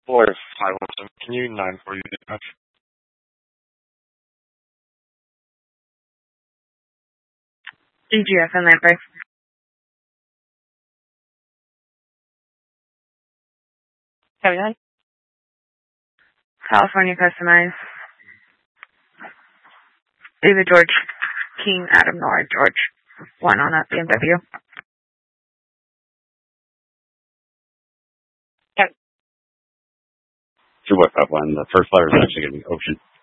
Boy, 517. Can you 940 dispatch? DGF and Lamprey. Heavy California Customized. David George King, Adam Nora George. 1 on that BMW. To West Upland, the first flyer is actually going to be Ocean.